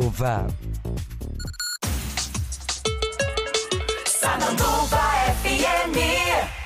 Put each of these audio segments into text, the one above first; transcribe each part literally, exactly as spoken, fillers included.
Sananduva. Sananduva F M.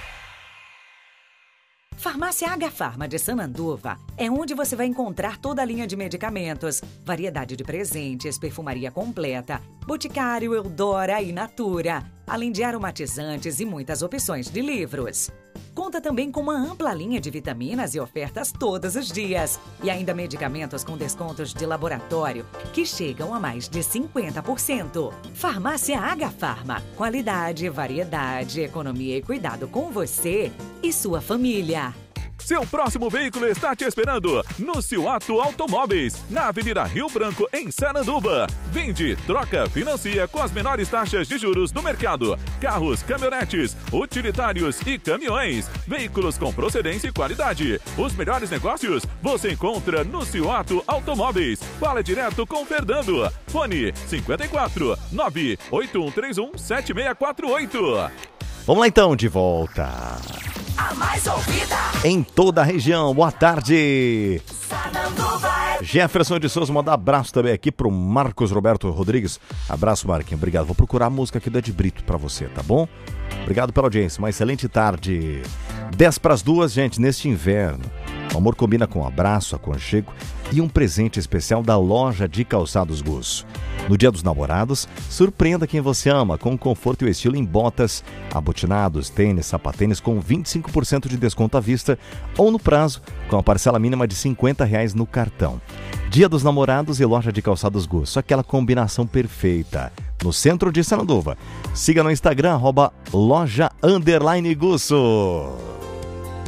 Farmácia H-Farma de Sananduva é onde você vai encontrar toda a linha de medicamentos, variedade de presentes, perfumaria completa, Boticário, Eudora e Natura, além de aromatizantes e muitas opções de livros. Conta também com uma ampla linha de vitaminas e ofertas todos os dias. E ainda medicamentos com descontos de laboratório que chegam a mais de cinquenta por cento. Farmácia H-Farma. Qualidade, variedade, economia e cuidado com você e sua família. Seu próximo veículo está te esperando no Ciuato Automóveis, na Avenida Rio Branco, em Sananduva. Vende, troca, financia com as menores taxas de juros do mercado. Carros, caminhonetes, utilitários e caminhões. Veículos com procedência e qualidade. Os melhores negócios você encontra no Ciuato Automóveis. Fala direto com o Fernando. Fone cinco quatro nove oito um três um sete seis quatro oito. Vamos lá então, de volta. A mais ouvida em toda a região. Boa tarde. Sananduva. Jefferson de Souza, manda abraço também aqui pro Marcos Roberto Rodrigues. Abraço, Marquinhos. Obrigado. Vou procurar a música aqui do Ed Brito pra você, tá bom? Obrigado pela audiência. Uma excelente tarde. dez para as duas, gente, neste inverno. O amor combina com um abraço, aconchego e um presente especial da loja de calçados Gus. No Dia dos Namorados, surpreenda quem você ama com conforto e estilo em botas, abotinados, tênis, sapatênis com vinte e cinco por cento de desconto à vista ou no prazo com a parcela mínima de cinquenta reais no cartão. Dia dos Namorados e loja de calçados Gus, aquela combinação perfeita. No centro de Sananduva. Siga no Instagram, arroba loja underline Gusso.